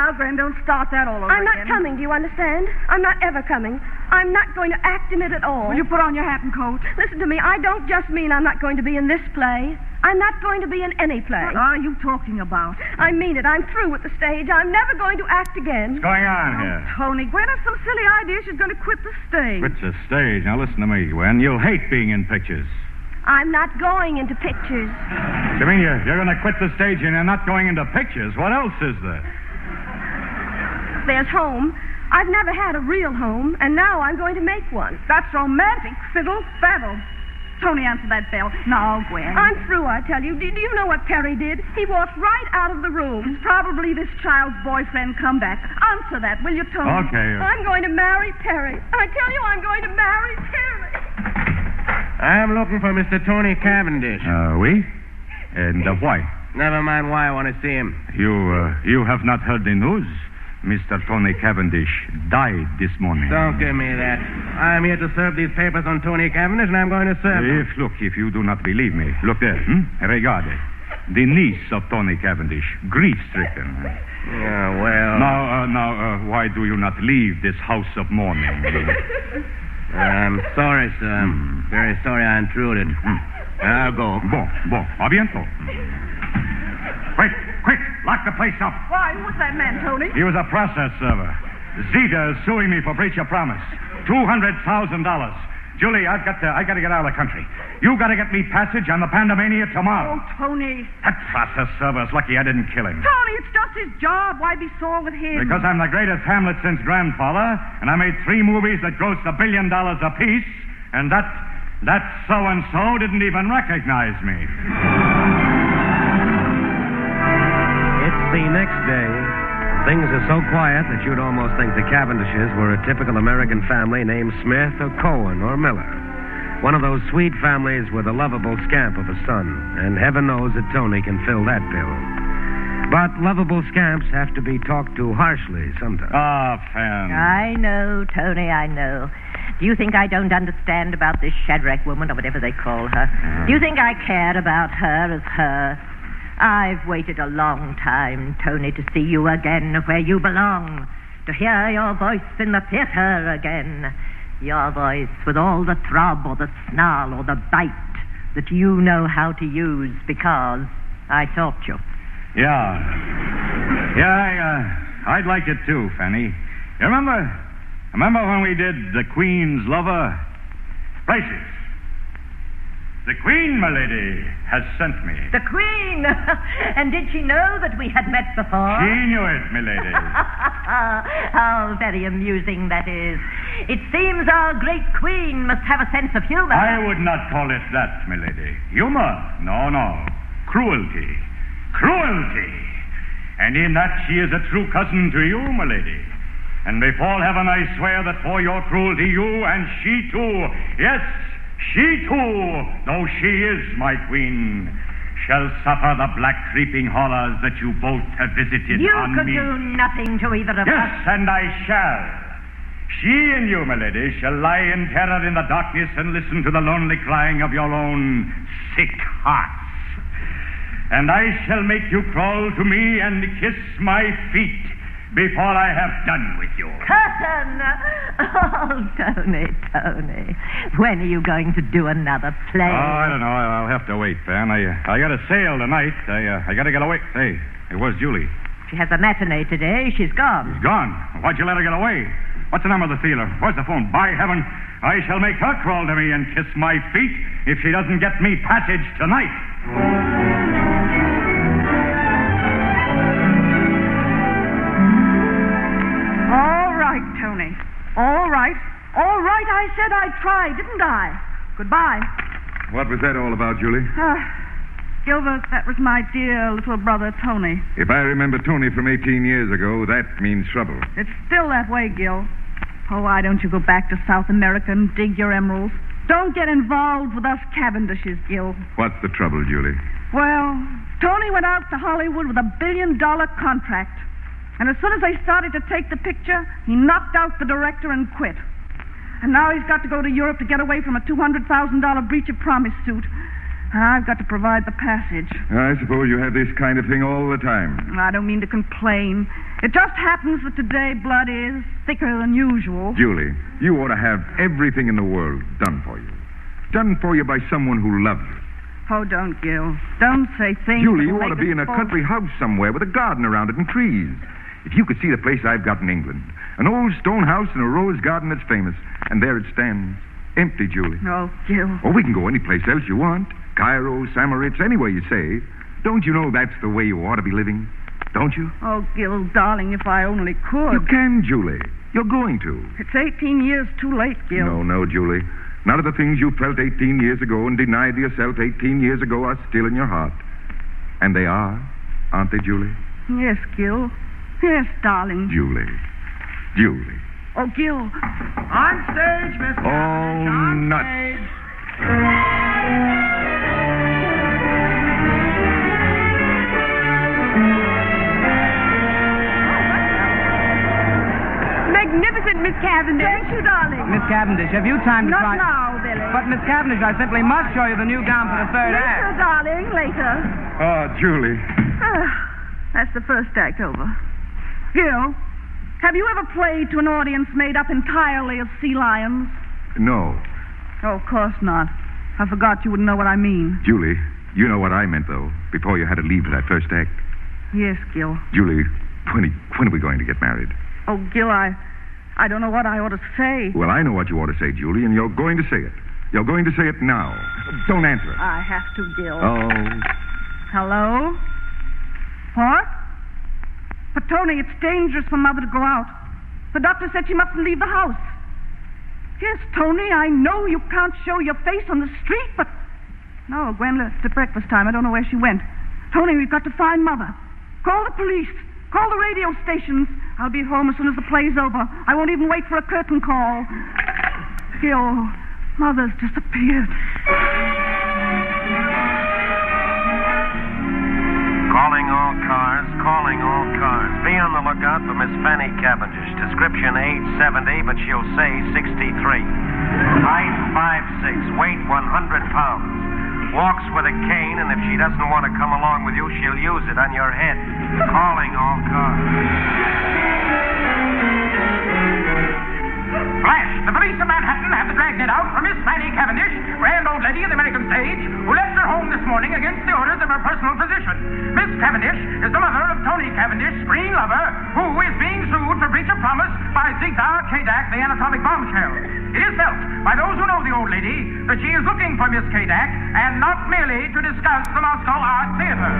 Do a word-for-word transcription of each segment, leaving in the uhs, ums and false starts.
now, Gwen, don't start that all over I'm not again. coming, do you understand? I'm not ever coming. I'm not going to act in it at all. Will you put on your hat and coat? Listen to me. I don't just mean I'm not going to be in this play. I'm not going to be in any play. What are you talking about? I mean it. I'm through with the stage. I'm never going to act again. What's going on Oh, here? Tony, Gwen has some silly idea. She's going to quit the stage. Quit the stage. Now listen to me, Gwen. You'll hate being in pictures. I'm not going into pictures. You mean you're, you're going to quit the stage and you're not going into pictures? What else is there? There's home. I've never had a real home, and now I'm going to make one. That's romantic. Fiddle, faddle. Tony, answer that bell. Now, Gwen. I'm through, I tell you. Do, do you know what Perry did? He walked right out of the room. It's probably this child's boyfriend come back. Answer that, will you, Tony? Okay. I'm going to marry Perry. I tell you, I'm going to marry Perry. I'm looking for Mister Tony Cavendish. Uh, we? And uh, why? Never mind why I want to see him. You, uh, you have not heard the news? Mister Tony Cavendish died this morning. Don't give me that. I'm here to serve these papers on Tony Cavendish, and I'm going to serve them. If, look, if you do not believe me, look there. Hmm? Regardez. The niece of Tony Cavendish, grief-stricken. Yeah, well... Now, uh, now, uh, why do you not leave this house of mourning? I'm sorry, sir. I'm Hmm. very sorry I intruded. Hmm. I'll go. Bon, bon. A bientôt. Quick, quick, lock the place up. Why, who's that man, Tony? He was a process server. Zeta is suing me for breach of promise. Two hundred thousand dollars. Julie, I've got to, I got to get out of the country. You got to get me passage on the Pandemania tomorrow. Oh, Tony. That process server's lucky I didn't kill him. Tony, it's just his job. Why be sore with him? Because I'm the greatest Hamlet since grandfather, and I made three movies that grossed a billion dollars apiece, and that, that so-and-so didn't even recognize me. It's the next day. Things are so quiet that you'd almost think the Cavendishes were a typical American family named Smith or Cohen or Miller. One of those sweet families with a lovable scamp of a son, and heaven knows that Tony can fill that bill. But lovable scamps have to be talked to harshly sometimes. Ah, Fan. I know, Tony, I know. Do you think I don't understand about this Shadrach woman, or whatever they call her? Mm. Do you think I care about her as her? I've waited a long time, Tony, to see you again where you belong, to hear your voice in the theater again. Your voice with all the throb or the snarl or the bite that you know how to use because I taught you. Yeah. Yeah, I, uh, I'd like it too, Fanny. You remember? Remember when we did The Queen's Lover? Places. The Queen, my lady, has sent me. The Queen! And did she know that we had met before? She knew it, my lady. How very amusing that is. It seems our great Queen must have a sense of humor. I would not call it that, my lady. Humor? No, no. Cruelty. Cruelty. And in that she is a true cousin to you, my lady. And before heaven I swear that for your cruelty you and she too, yes, she too, though she is my queen, shall suffer the black creeping horrors that you both have visited you on could me. do nothing to either of Yes, us. and I shall. She and you, my lady, shall lie in terror in the darkness and listen to the lonely crying of your own sick hearts. And I shall make you crawl to me and kiss my feet before I have done with you. Cousin! Oh, Tony, Tony. When are you going to do another play? Oh, I don't know. I'll have to wait, Fan. I I got to sail tonight. I uh, I got to get away. Hey, hey, where's Julie? She has a matinee today. She's gone. She's gone. Why'd you let her get away? What's the number of the theater? Where's the phone? By heaven, I shall make her crawl to me and kiss my feet if she doesn't get me passage tonight. All right, Tony. All right. All right, I said I'd try, didn't I? Goodbye. What was that all about, Julie? Uh, Gilbert, that was my dear little brother, Tony. If I remember Tony from eighteen years ago, that means trouble. It's still that way, Gil. Oh, why don't you go back to South America and dig your emeralds? Don't get involved with us Cavendishes, Gil. What's the trouble, Julie? Well, Tony went out to Hollywood with a billion-dollar contract. And as soon as they started to take the picture, he knocked out the director and quit. And now he's got to go to Europe to get away from a two hundred thousand dollars breach of promise suit. and I've got to provide the passage. I suppose you have this kind of thing all the time. I don't mean to complain. It just happens that today blood is thicker than usual. Julie, you ought to have everything in the world done for you. Done for you by someone who loves you. Oh, don't, Gil. Don't say things. Julie, that you will ought to make be us in a both- country house somewhere with a garden around it and trees. If you could see the place I've got in England. An old stone house and a rose garden that's famous. And there it stands. Empty, Julie. Oh, Gil. Or we can go any place else you want. Cairo, Samaritz, anywhere you say. Don't you know that's the way you ought to be living? Don't you? Oh, Gil, darling, if I only could. You can, Julie. You're going to. It's eighteen years too late, Gil. No, no, Julie. None of the things you felt eighteen years ago and denied to yourself eighteen years ago are still in your heart. And they are, aren't they, Julie? Yes, Gil. Yes, darling. Julie. Julie. Oh, Gil. On stage, Miss Oh, Cavendish, on nuts. stage. Magnificent, Miss Cavendish. Thank you, darling. Miss Cavendish, have you time to Not try... now, Billy. But, Miss Cavendish, I simply must show you the new gown for the third Later, act. darling, later. Oh, Julie. Ah, that's the first act over. Gil, have you ever played to an audience made up entirely of sea lions? No. Oh, of course not. I forgot you wouldn't know what I mean. Julie, you know what I meant, though, before you had to leave for that first act. Yes, Gil. Julie, when, when are we going to get married? Oh, Gil, I, I don't know what I ought to say. Well, I know what you ought to say, Julie, and you're going to say it. You're going to say it now. Don't answer it. I have to, Gil. Oh. Hello? What? But, Tony, it's dangerous for Mother to go out. The doctor said she mustn't leave the house. Yes, Tony, I know you can't show your face on the street, but... No, Gwen left at breakfast time. I don't know where she went. Tony, we've got to find Mother. Call the police. Call the radio stations. I'll be home as soon as the play's over. I won't even wait for a curtain call. Gil, Mother's disappeared. Calling all cars, calling all cars. Be on the lookout for Miss Fanny Cavendish. Description age seventy, but she'll say sixty-three. Height five six, weight one hundred pounds. Walks with a cane, and if she doesn't want to come along with you, she'll use it on your head. Calling all cars. Flash! The police of Manhattan have the dragnet out for Miss Fanny Cavendish, grand old lady of the American stage, who left her home this morning against the orders of her personal physician. Miss Cavendish is the mother of Tony Cavendish, screen lover, who is being sued for breach of promise by Zigzag Kadak, the anatomic bombshell. It is felt by those who know the old lady that she is looking for Miss Kadak and not merely to discuss the Moscow Art Theater.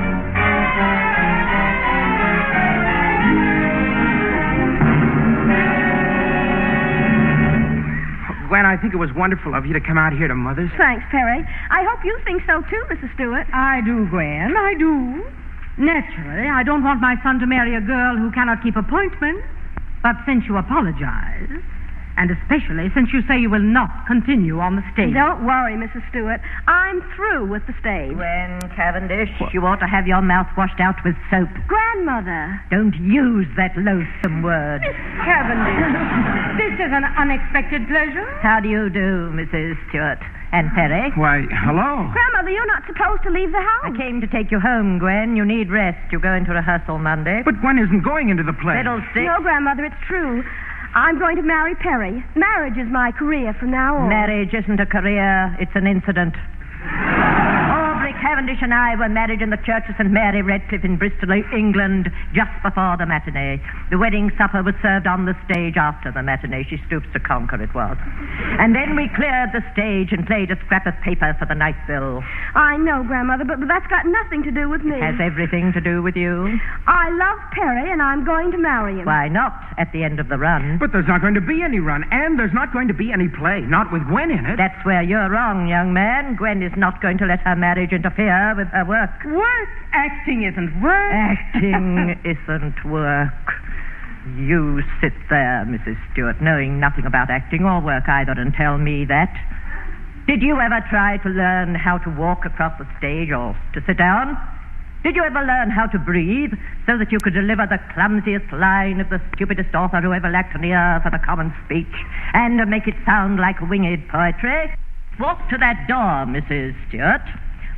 Gwen, I think it was wonderful of you to come out here to Mother's. Thanks, Perry. I hope you think so, too, Missus Stewart. I do, Gwen, I do. Naturally, I don't want my son to marry a girl who cannot keep appointments. But since you apologize, and especially since you say you will not continue on the stage... Don't worry, Missus Stewart. I'm through with the stage. Gwen Cavendish, you ought to have your mouth washed out with soap. Grandmother. Don't use that loathsome word. Miss Cavendish. This is an unexpected pleasure. How do you do, Missus Stewart? And Perry? Why, hello. Grandmother, you're not supposed to leave the I house. came to take you home, Gwen. You need rest. You go into rehearsal Monday. But Gwen isn't going into the play. Fiddlestick. No, Grandmother, it's true. I'm going to marry Perry. Marriage is my career from now on. Marriage isn't a career, it's an incident. Aubrey Cavendish and I were married in the church of Saint Mary Redcliffe in Bristol, England, just before the matinee. The wedding supper was served on the stage after the matinee. She stoops to conquer, it was. And then we cleared the stage and played a scrap of paper for the night bill. I know, Grandmother, but that's got nothing to do with me. Has everything to do with you? I love Perry, and I'm going to marry him. Why not, at the end of the run? But there's not going to be any run, and there's not going to be any play, not with Gwen in it. That's where you're wrong, young man. Gwen is not going to let her marriage interfere with her work. Work? Acting isn't work. Acting isn't work. You sit there, Missus Stewart, knowing nothing about acting or work either, and tell me that. Did you ever try to learn how to walk across the stage or to sit down? Did you ever learn how to breathe so that you could deliver the clumsiest line of the stupidest author who ever lacked an ear for the common speech and to make it sound like winged poetry? Walk to that door, Missus Stewart.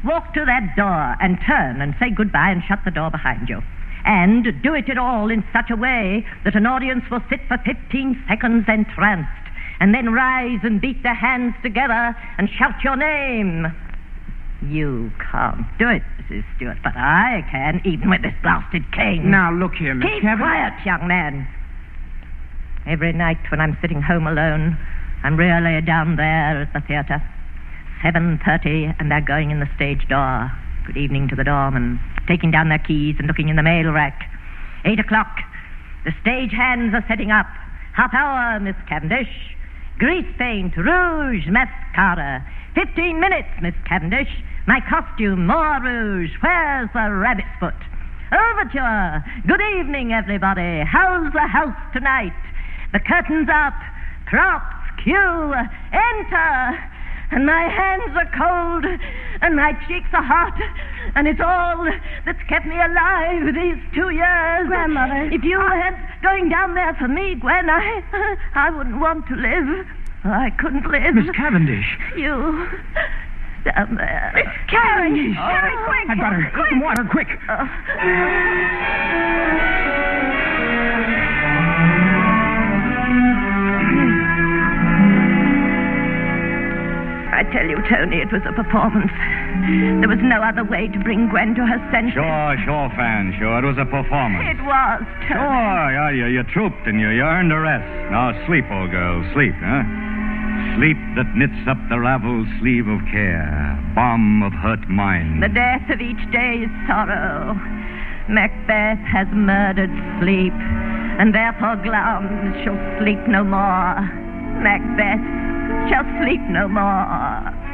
walk to that door and turn and say goodbye and shut the door behind you. And do it all in such a way that an audience will sit for fifteen seconds entranced, and then rise and beat their hands together and shout your name. You can't do it, Missus Stewart, but I can, even with this blasted cane. Now, look here, Miss Keep Cavendish. quiet, young man. Every night when I'm sitting home alone, I'm really down there at the theatre. seven thirty, and they're going in the stage door. Good evening to the doorman, taking down their keys and looking in the mail rack. Eight o'clock. The stage hands are setting up. Half hour, Miss Cavendish. Grease paint, rouge, mascara. Fifteen minutes, Miss Cavendish. My costume, more rouge. Where's the rabbit's foot? Overture. Good evening, everybody. How's the house tonight? The curtain's up. Props, cue, enter. And my hands are cold, and my cheeks are hot, and it's all that's kept me alive these two years. Grandmother. If you weren't going down there for me, Gwen, I, I wouldn't want to live. I couldn't live. Miss Cavendish. You, down there. Miss Cavendish. Oh. Hurry, quick. I've got her. Some water, quick. Oh. I tell you, Tony, it was a performance. There was no other way to bring Gwen to her senses. Sure, sure, Fan, sure. It was a performance. It was, Tony. Sure, yeah, you, you trooped and you, you earned a rest. Now sleep, old girl, sleep, huh? Sleep that knits up the raveled sleeve of care, balm of hurt mind. The death of each day is sorrow. Macbeth has murdered sleep, and therefore Glamis shall sleep no more. Macbeth shall sleep no more.